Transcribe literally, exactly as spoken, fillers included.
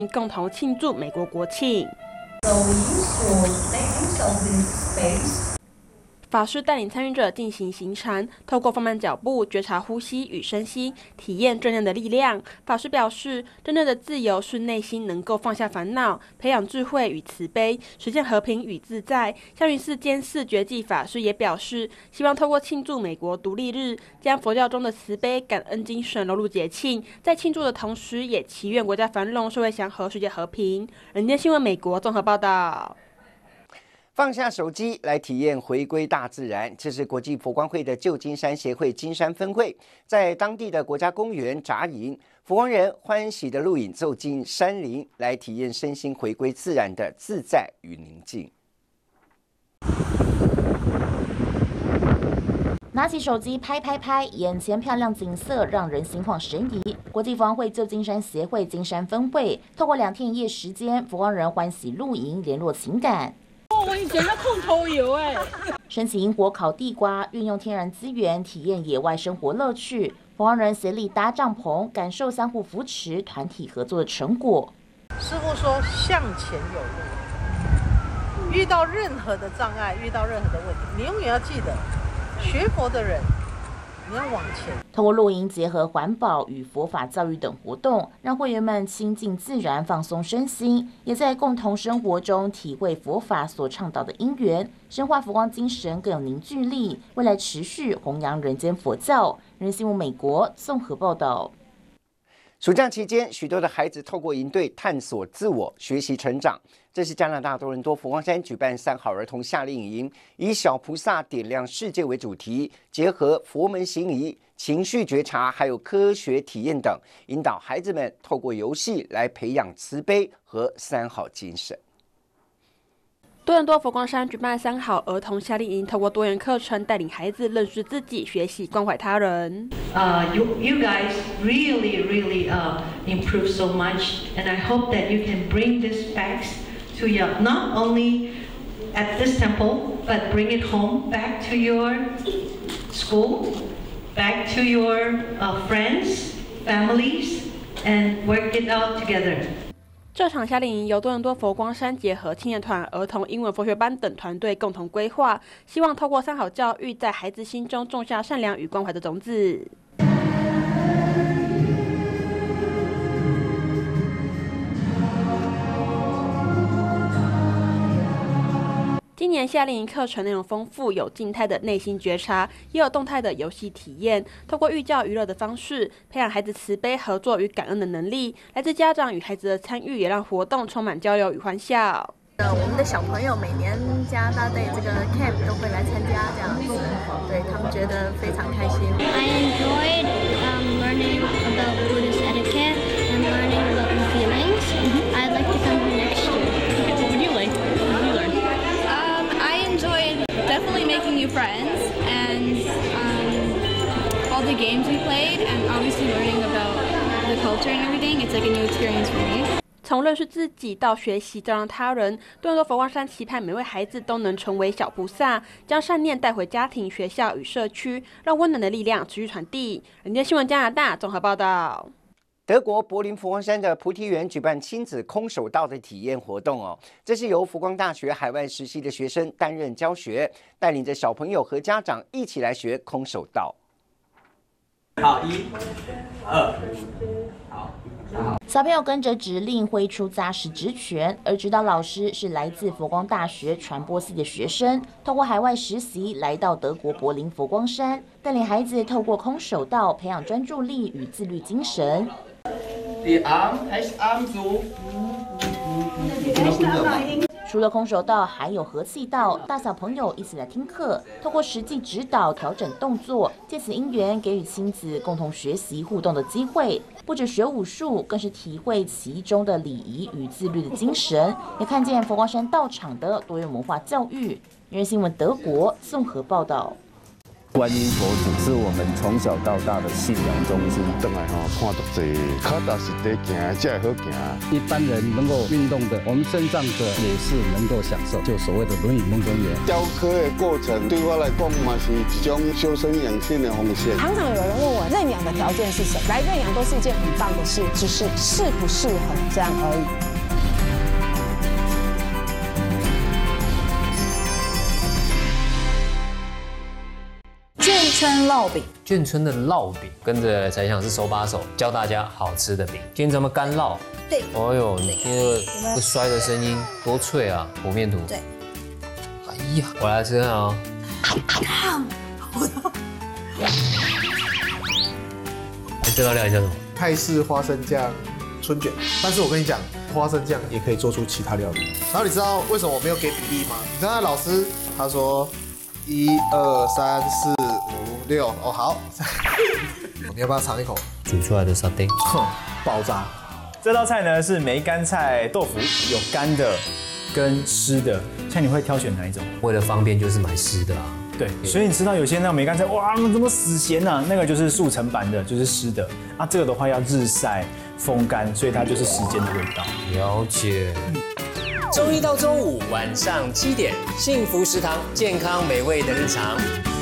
共同庆祝美国国庆。法师带领参与者进行行禅，透过放慢脚步，觉察呼吸与身心，体验正念的力量。法师表示，真正的自由是内心能够放下烦恼，培养智慧与慈悲，实现和平与自在。香云寺监寺觉济法师也表示，希望透过庆祝美国独立日，将佛教中的慈悲感恩精神融入节庆，在庆祝的同时，也祈愿国家繁荣、社会祥和、世界和平。人间新闻美国综合报道。 放下手机来体验回归大自然，这是国际佛光会的旧金山协会金山分会在当地的国家公园扎营，佛光人欢喜的录影走进山林，来体验身心回归自然的自在与宁静。 拿起手机拍拍拍，眼前漂亮景色让人心旷神怡。国际佛光会旧金山协会金山分会透过两天一夜时间，佛光人欢喜露营，联络情感。 我以前要控头油哎， 升起萤火烤地瓜，运用天然资源体验野外生活乐趣。佛光人协力搭帐篷，感受相互扶持、团体合作的成果。 师父说向前有路，遇到任何的障碍，遇到任何的问题，你永远要记得，学佛的人你要往前。 透过露营结合环保与佛法教育等活动，让会员们亲近自然，放松身心，也在共同生活中体会佛法所倡导的因缘，深化佛光精神更有凝聚力，未来持续弘扬人间佛教。人新闻美国综合报道。 暑假期间，许多的孩子透过营队探索自我、学习成长。这是加拿大多伦多佛光山举办三好儿童夏令营，以小菩萨点亮世界为主题，结合佛门行仪、情绪觉察，还有科学体验等，引导孩子们透过游戏来培养慈悲和三好精神。 多伦多佛光山举办三好儿童夏令营，透过多元课程带领孩子认识自己、学习关怀他人。 Uh, you, you guys really, really uh, improve so much, and I hope that you can bring this back to your, not only at this temple, but bring it home, back to your school, back to your uh, friends, families, and work it out together. 这场夏令营由多伦多佛光山结合青年团、儿童英文佛学班等团队共同规划，希望透过三好教育，在孩子心中种下善良与关怀的种子。今年夏令营课程内容丰富，有静态的内心觉察，也有动态的游戏体验。透过寓教于乐的方式，培养孩子慈悲、合作与感恩的能力。来自家长与孩子的参与，也让活动充满交流与欢笑。 呃，我们的小朋友每年加拿大队这个 camp 都会来参加，这样子，对他们觉得非常开心。 I enjoyed um, learning about Buddhist etiquette and learning about my feelings. I'd like to come here next year. What would you like? What did you learn? Um, I enjoyed definitely making new friends and um, all the games we played, and obviously learning about the culture and everything. It's like a new experience for me. 从认识自己到学习照亮他人，多伦多佛光山期盼每位孩子都能成为小菩萨，将善念带回家庭、学校与社区，让温暖的力量持续传递。人间新闻加拿大综合报道。 德国柏林佛光山的菩提园举办亲子空手道的体验活动哦，这是由佛光大学海外实习的学生担任教学，带领着小朋友和家长一起来学空手道。 好，一、二，好。 小朋友跟着指令挥出扎实直拳，而指导老师是来自佛光大学传播系的学生，透过海外实习来到德国柏林佛光山，带领孩子透过空手道培养专注力与自律精神。 Die Arm, rechts Arm so. 除了空手道，还有合气道，大小朋友一起来听课，透过实际指导调整动作，借此因缘给予亲子共同学习互动的机会。不止学武术，更是体会其中的礼仪与自律的精神，也看见佛光山道场的多元文化教育。人新闻德国综合报道。 观音佛祖是我们从小到大的信仰中心。 等来吼看到这脚踏实地行，才会好行。 一般人能够运动的，我们身障者也是能够享受，就所谓的轮椅梦中园。 教课的过程对我来讲嘛是一种修身养性的方式。 常常有人问我认养的条件是什么？来认养都是一件很棒的事，只是适不适合这样而已。 眷村烙饼， 眷村的烙饼，跟着才想是手把手教大家好吃的饼。今天咱们干烙， 对， 哦呦，你听这个摔的声音多脆啊！和面图， 对， 哎呀，我来吃看哦。 看，我都。 这道料理叫什么？ 泰式花生酱春卷。但是我跟你讲，花生酱也可以做出其他料理。然后你知道为什么我没有给比例吗？你知道老师他说。一二三四五六，哦好，你要不要尝一口？ 煮出来的沙丁， 哼，爆炸！ 这道菜呢是梅干菜豆腐，有干的跟湿的，像你会挑选哪一种？ 为了方便就是买湿的啊。 对，所以你吃到有些那种梅干菜，哇，怎么死咸啊？那个就是速成版的，就是湿的啊。这个的话要日晒风干，所以它就是时间的味道。 了解。周一到周五晚上七点，幸福食堂，健康美味的日常。